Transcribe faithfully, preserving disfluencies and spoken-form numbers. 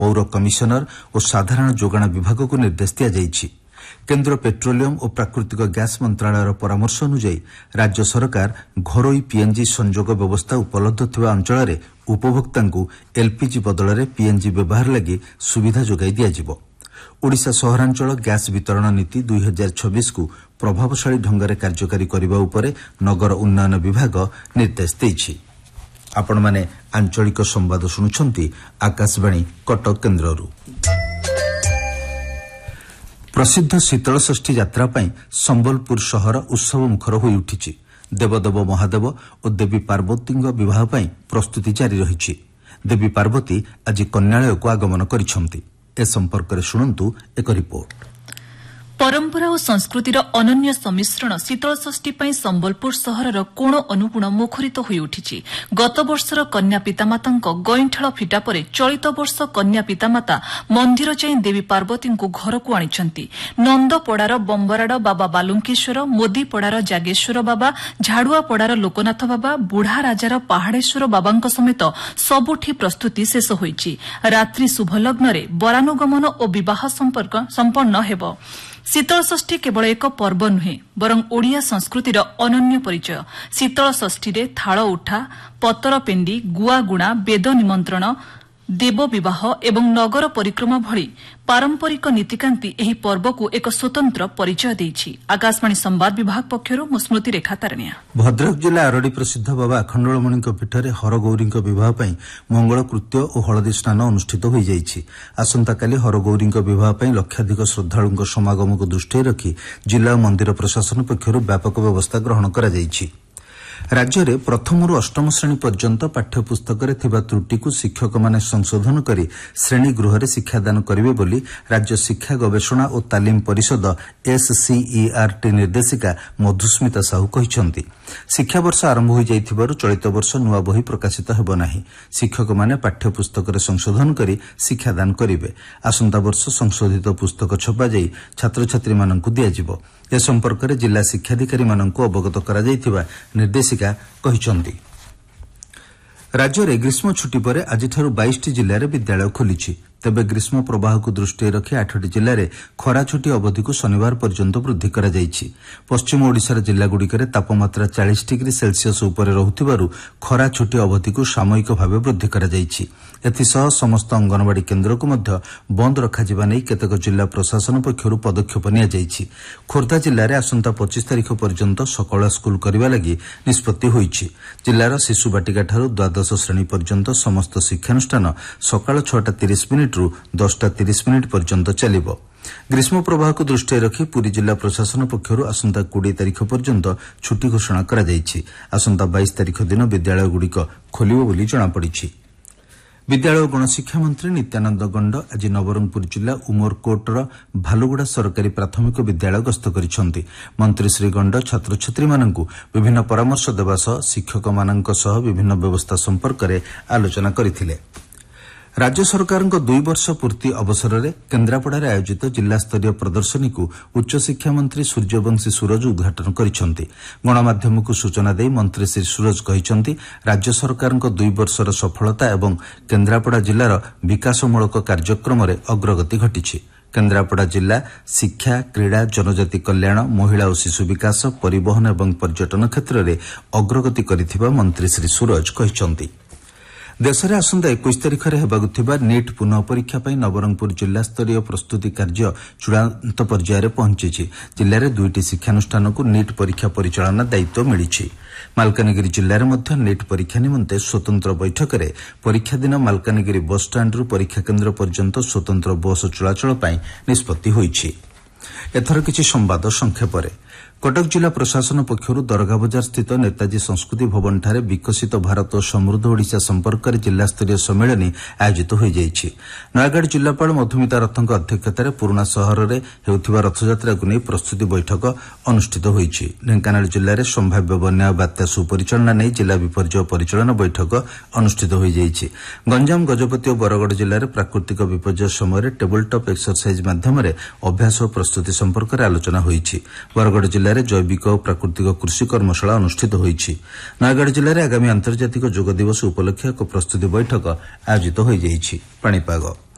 पौर commissioner और साधारण जोगाण विभाग को निर्देश दिया। केन्द्र पेट्रोलियम और प्राकृतिक गैस मंत्रालयर परामर्श अनुଯାयी राज्य सरकार घरोई पीएनजी संजोग व्यवस्था उपलब्ध थिबा अंचल में उपभोक्ता एलपीजी बदल में पीएनजी व्यवहार लगी सुविधा जोगाई दिया। ओडिशा सहरांचल गैस वितरण नीति दुई हजार छब्बीस को प्रभावशाली ढंग से कार्यकारी करने उपरे नगर उन्नयन विभाग निर्देश देइछि। आपण माने आंचलिक संवाद शुणुछंती आकाशवाणी कटक केन्द्ररू। प्रसिद्ध शीतलषष्ठी यात्रा पई संबलपुर शहर उत्सव मुखर होई उठिछि। देवदेव महादेव और देवी पार्वती विवाह पई प्रस्तुति जारी रही। देवी पार्वती आज कन्यालय को आगमन करिसंती। ए संपर्क में शुणु एक रिपोर्ट। परंपरा और संस्कृतिर अनन्य सम्मिश्रण शीतलषष्ठी पर संबलपुर सहरर कोण अनुकोण मुखरित हो उठी। गत वर्षर कन्या पितामाता गईंठाल फिटा पर चलित वर्ष कन्या पितामाता मंदिर जाई देवी पार्वती को घर को आनी। नंदपड़ार बंबराड़ बाबा बालुंकेश्वर, मोदीपड़ार जागेश्वर बाबा, झाड़ुआपड़ार लोकनाथ बाबा, बुढ़ा राजार पहाड़ेश्वर बाबा समेत सबुठी प्रस्तुति शेष होईछि। रात्रि शुभ लग्न बरानुगमन और विवाह संपन्न हेब। शीतलषष्ठी केवल एक पर्व नुहे बरं ओडिया संस्कृतिर अनन्य परिचय। शीतलषष्ठी रे थाल उठा, पतर पेंडी, गुआगुणा, वेद निमंत्रण, देव विवाह एवं नगर परिक्रमा भली पारंपरिक नीतिकांति एही पर्व को एक स्वतंत्र परिचय देइछि। आकाशवाणी संवाद विभाग पक्षरु स्मृति रेखा तारनिया। भद्रक जिला आरडी प्रसिद्ध बाबा अखंडलमणि पीठरे हरगौरी विवाह पई मंगलकृत्य और हलदी स्नान अनुष्ठित हो जाइछि। आसंताकाली हरगौरी विवाह पई लक्षाधिक श्रद्धालुଙ୍କ समागम को दृष्टि रखी जिला मंदिर प्रशासन पक्षरु व्यापक व्यवस्था ग्रहण करा जाइछि। राज्य में प्रथम अष्टम श्रेणी पर्यंत पाठ्यपुस्तक त्रुटि को शिक्षक माने संशोधन कर श्रेणी गृह में शिक्षादान करेंगे बोली राज्य शिक्षा गवेषणा और तालीम परिषद एससीईआरटी निर्देशिका मधुस्मिता साहू कहते। शिक्षा वर्ष आरंभ हो जाइथिबारु चलित वर्ष नुआ बही प्रकाशित हेब नाही। शिक्षक माने पाठ्यपुस्तक संशोधन कर शिक्षादान करेंगे। आसंता वर्ष संशोधित पुस्तक छपा जाई छात्र छात्री मानकु दियाजिबो। ए संपर्क में जिला शिक्षाधिकारी मानकु अवगत करा जाइथिबा निर्देशिका कहिसंती। राज्य में ग्रीष्म छुट्टी पर आज बाईस जिले में विद्यालय खोली। तेबे ग्रीष्म प्रवाह को दृष्टि रखी आठटी जिले में खरा छुट्टी अवधि को शनिवार पर्यंत वृद्धि करा जाइछि। पश्चिम ओडिशार जिलागुड़िकर तापमात्रा चालीस डिग्री सेल्सियस उपर रहुथिबारु खरा छुट्टी अवधि को सामयिक भाव वृद्धि करा जाइछि। एथिसह समस्त अंगनवाड़ी केन्द्र को मध्य बंद रखाजिबा नै केतेक जिला प्रशासन पक्षरु पदक्षेप निया जाइछि। खोर्धा जिले में आसंता पच्चीस तारिख पर्यंत सकाळ स्कूल करबा लागि निष्पत्ति होइछि। जिलार शिशु बाटिका ठारू द्वादश श्रेणी पर्यंत समस्त शिक्षानुष्ठान सकाळ छटा तीस मिनिट रु दसटा तीस मिनिट पर्यंत चलिबो। ग्रीष्म प्रवाह को दृष्टि रखी पुरी जिला प्रशासन पक्षरु आसंता बीस तारिख पर्यंत छुट्टी घोषणा करा जाइछि। आसंता बाईस तारिख दिन विद्यालय गुड़िक खोलिबो बोली जणा पड़िछि। विद्यालय और गणशिक्षा मंत्री नित्यानंद गंड आज नवरंगपुर जिला उमरकोटर भालुगुड़ा सरकारी प्राथमिक विद्यालय गस्त करिसेंति। मंत्री श्री गंड छात्र छात्री मानकु विभिन्न परामर्श देवा सह शिक्षक मानक सह विभिन्न व्यवस्था संपर्क में आलोचना करथिले। राज्य सरकार दुई वर्ष पूर्ति अवसर में केन्द्रापड़ा आयोजित जिला स्तरीय प्रदर्शनी को उच्च शिक्षा मंत्री सूर्यवंशी सूरज उद्घाटन करिसेंति। गणमाध्यम को सूचना दे मंत्री श्री सूरज कहिसेंति राज्य सरकार दुई वर्षर सफलता एवं केन्द्रापड़ा जिलार विकासमूलक कार्यक्रम में अग्रगति घटिछि। केन्द्रापड़ा जिला शिक्षा, क्रीड़ा, जनजाति कल्याण, महिला और शिशु विकास, परिवहन एवं पर्यटन क्षेत्र में अग्रगति करिथिबा मंत्री श्री सूरज कहिसेंति। देश में आसंता इक्कीस तारिख में होगा नीट पुनः परीक्षा पर नवरंगपुर जिला स्तरीय प्रस्तुति कार्य चूड़ांत पर्यायर पहुंची। जिले में दुईटी शिक्षानुष्ठान को नीट परीक्षा परिचालना दायित्व मिली। मालकानगिरी जिले में मध्य नीट परीक्षा निमंते स्वतंत्र बैठक में परीक्षा दिन मालकानगिरी बस स्टाण्डरू परीक्षा केन्द्र पर्यंत स्वतंत्र बस चलाचल पर निष्पत्ति होईछि। एथर किछि संवाद संक्षेप में कटक जिला प्रशासन पक्षरु दरगाह बजार स्थित नेताजी संस्कृति भवन ठारे विकसित भारत और समृद्ध ओडिशा संपर्क में जिला स्तरीय सम्मेलन आयोजित हो जाइछि। नयागढ़ जिलापाल मधुमिता रथଙ୍କ अध्यक्षतार पुराना सहर में हेउथिबा रथयात्रा को नहीं प्रस्तुति बैठक अनुष्ठित होइछि। ढेंकानाल जिले में संभाव्य बन्या बात्या सुपरिचालना नहीं जिला विपर्यय परिचालन बैठक अनुष्ठित हो जाइछि। गंजाम, गजपति और बरगड़ जिले में प्राकृतिक विपर्यय समय टेबल टॉप एक्सरसाइज माध्यम अभ्यास और प्रस्तुति संपर्क में आलोचना होइछि। बरगड़ जिले जैविक और प्राकृतिक कृषि कर्मशाला अनुष्ठित होइछि। नयागढ़ जिले में आगामी आंतर्जातिक योग दिवस उपलक्षे एक प्रस्तुति बैठक आयोजित हो जाइछि। पाणीपाग